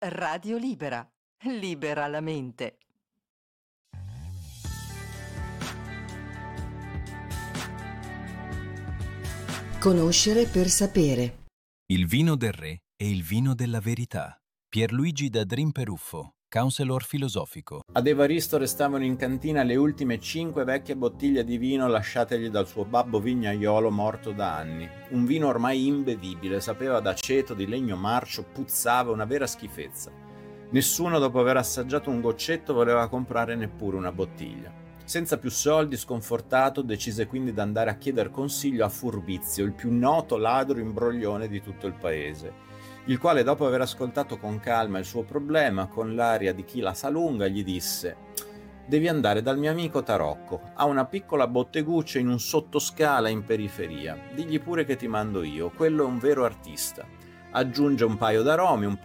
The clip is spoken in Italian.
Radio Libera. Libera la mente. Conoscere per sapere. Il vino del re e il vino della verità. Pierluigi da Drimperuffo, counselor filosofico. Ad Evaristo restavano in cantina le ultime 5 vecchie bottiglie di vino lasciategli dal suo babbo vignaiolo morto da anni. Un vino ormai imbevibile, sapeva d'aceto, di legno marcio, puzzava, una vera schifezza. Nessuno, dopo aver assaggiato un goccetto, voleva comprare neppure una bottiglia. Senza più soldi, sconfortato, decise quindi d'andare a chieder consiglio a Furbizio, il più noto ladro imbroglione di tutto il paese, il quale, dopo aver ascoltato con calma il suo problema, con l'aria di chi la sa lunga, gli disse: «Devi andare dal mio amico Tarocco, ha una piccola botteguccia in un sottoscala in periferia, digli pure che ti mando io, quello è un vero artista. Aggiunge un paio d'aromi, un